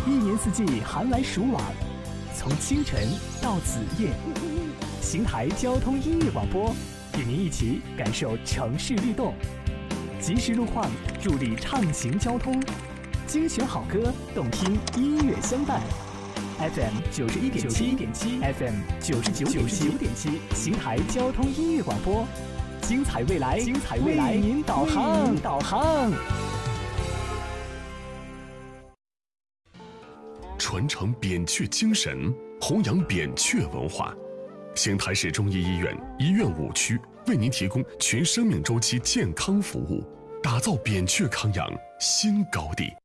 一年四季寒来暑往，从清晨到子夜，邢台交通音乐广播与您一起感受城市律动，及时路况助力畅行交通，精选好歌，动听音乐相伴。FM 91.7 FM 99.7，邢台交通音乐广播，精彩未来，为您导航。 传承扁鹊精神，弘扬扁鹊文化。邢台市中医医院医院5区为您提供全生命周期健康服务，打造扁鹊康养新高地。